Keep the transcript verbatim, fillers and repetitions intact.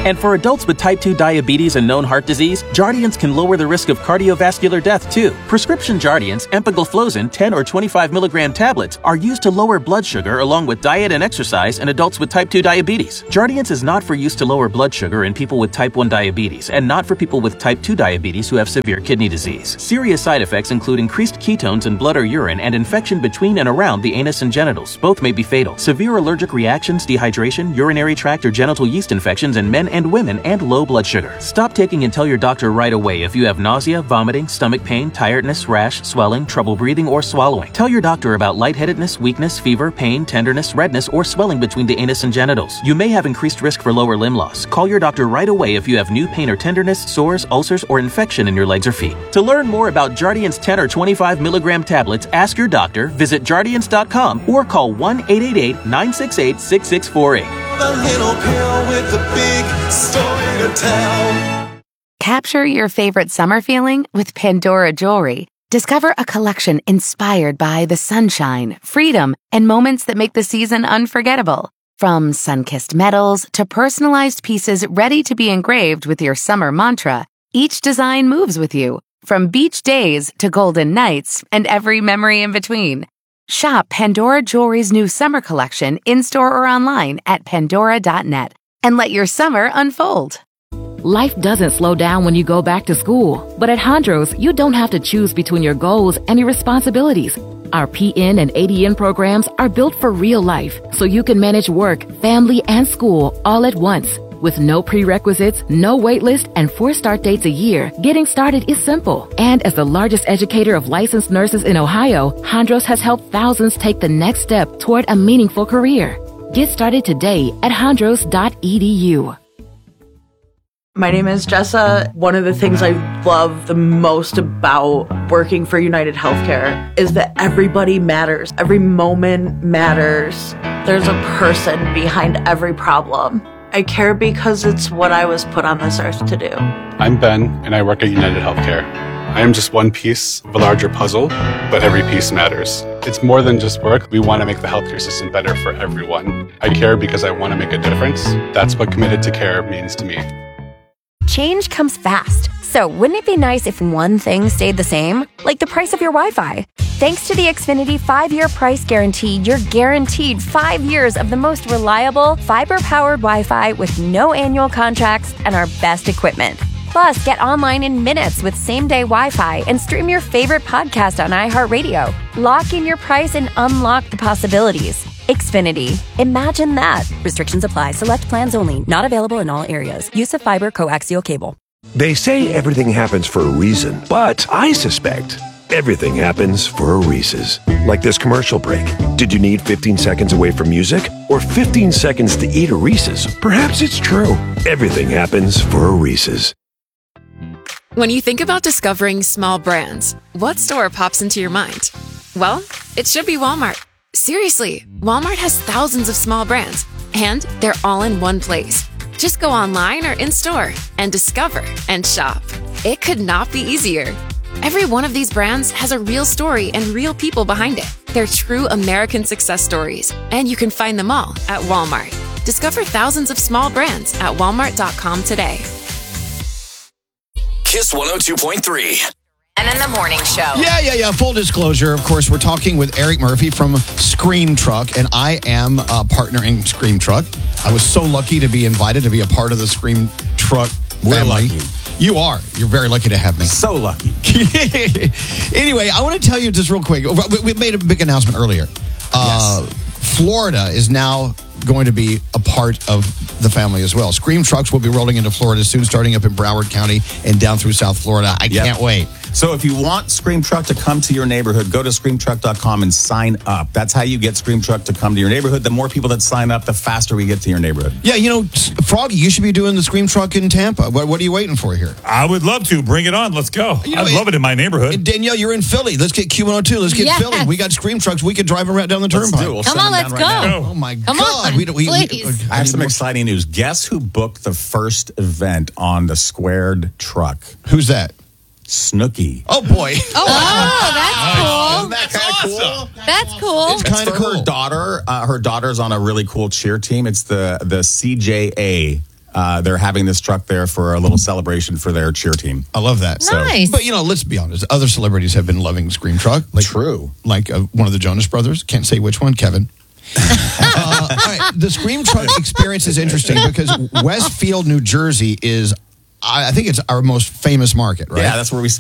And for adults with type two diabetes and known heart disease, Jardiance can lower the risk of cardiovascular death too. Prescription Jardiance, empagliflozin ten or twenty-five milligram tablets are used to lower blood sugar along with diet and exercise in adults with type two diabetes. Jardiance is not for use to lower blood sugar in people with type one diabetes and not for people with type two diabetes who have severe kidney disease. Serious side effects include increased ketones in blood or urine and infection between and around the anus and genitals. Both may be fatal. Severe allergic reactions, dehydration, urinary tract or genital yeast infections in men and women, and low blood sugar. Stop taking and tell your doctor right away if you have nausea, vomiting, stomach pain, tiredness, rash, swelling, trouble breathing, or swallowing. Tell your doctor about lightheadedness, weakness, fever, pain, tenderness, redness, or swelling between the anus and genitals. You may have increased risk for lower limb loss. Call your doctor right away if you have new pain or tenderness, sores, ulcers, or infection in your legs or feet. To learn more about Jardiance ten or twenty-five milligram tablets, ask your doctor, visit jardiance dot com, or call one eight eight eight, nine six eight, six six four eight. The little pill with the big story to tell. Capture your favorite summer feeling with Pandora Jewelry. Discover a collection inspired by the sunshine, freedom, and moments that make the season unforgettable. From sun-kissed metals to personalized pieces ready to be engraved with your summer mantra, each design moves with you, from beach days to golden nights and every memory in between. Shop Pandora Jewelry's new summer collection in-store or online at pandora dot net and let your summer unfold. Life doesn't slow down when you go back to school, but at Hondros, you don't have to choose between your goals and your responsibilities. Our P N and A D N programs are built for real life, so you can manage work, family, and school all at once. With no prerequisites, no wait list, and four start dates a year, getting started is simple. And as the largest educator of licensed nurses in Ohio, Hondros has helped thousands take the next step toward a meaningful career. Get started today at hondros dot e d u. My name is Jessa. One of the things I love the most about working for United Healthcare is that everybody matters. Every moment matters. There's a person behind every problem. I care because it's what I was put on this earth to do. I'm Ben, and I work at United Healthcare. I am just one piece of a larger puzzle, but every piece matters. It's more than just work. We want to make the healthcare system better for everyone. I care because I want to make a difference. That's what committed to care means to me. Change comes fast, so wouldn't it be nice if one thing stayed the same? Like the price of your Wi-Fi. Thanks to the Xfinity five-year price guarantee, you're guaranteed five years of the most reliable, fiber-powered Wi-Fi with no annual contracts and our best equipment. Plus, get online in minutes with same-day Wi-Fi and stream your favorite podcast on iHeartRadio. Lock in your price and unlock the possibilities. Xfinity. Imagine that. Restrictions apply. Select plans only. Not available in all areas. Use of fiber coaxial cable. They say everything happens for a reason, but I suspect everything happens for a Reese's. Like this commercial break. Did you need fifteen seconds away from music? Or fifteen seconds to eat a Reese's? Perhaps it's true. Everything happens for a Reese's. When you think about discovering small brands, what store pops into your mind? Well, it should be Walmart. Seriously, Walmart has thousands of small brands, and they're all in one place. Just go online or in-store and discover and shop. It could not be easier. Every one of these brands has a real story and real people behind it. They're true American success stories, and you can find them all at Walmart. Discover thousands of small brands at walmart dot com today. Kiss one oh two point three. And in the morning show. Yeah, yeah, yeah. Full disclosure, of course, we're talking with Eric Murphy from Scream Truck, and I am a partner in Scream Truck. I was so lucky to be invited to be a part of the Scream Truck family. We're lucky. You are. You're very lucky to have me. So lucky. Anyway, I want to tell you just real quick. We made a big announcement earlier. Uh, yes. Florida is now going to be a part of the family as well. Scream Trucks will be rolling into Florida soon, starting up in Broward County and down through South Florida. I yep. can't wait. So if you want Scream Truck to come to your neighborhood, go to scream truck dot com and sign up. That's how you get Scream Truck to come to your neighborhood. The more people that sign up, the faster we get to your neighborhood. Yeah, you know, Froggy, you should be doing the Scream Truck in Tampa. What, what are you waiting for here? I would love to. Bring it on. Let's go. You know, I'd love it in my neighborhood. Danielle, you're in Philly. Let's get Q one oh two. Let's get yes. Philly. We got Scream Trucks. We could drive them right down the turnpike. We'll come on, let's right go. Now. Oh, my come God. On, we, we, please. We, I have some exciting news. Guess who booked the first event on the Squared Truck? Who's that? Snooki. Oh, boy. Oh, wow. That's cool. Isn't that kind of awesome. cool? That's cool. It's kind of cool. Her daughter, uh, her daughter's on a really cool cheer team. It's the, the C J A uh, they're having this truck there for a little celebration for their cheer team. I love that. Nice. But, you know, let's be honest. Other celebrities have been loving Scream Truck. Like, True. Like uh, one of the Jonas Brothers. Can't say which one, Kevin. uh, all right. The Scream Truck experience is interesting because Westfield, New Jersey is, I I think it's our most famous market, right? Yeah, that's where we